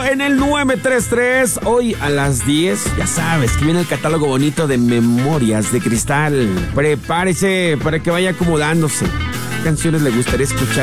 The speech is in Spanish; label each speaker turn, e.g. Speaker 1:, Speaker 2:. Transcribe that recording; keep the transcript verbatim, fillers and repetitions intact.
Speaker 1: en el nueve tres tres. Hoy a las diez, ya sabes que viene el catálogo bonito de Memorias de Cristal. Prepárese para que vaya acomodándose. ¿Qué canciones le gustaría escuchar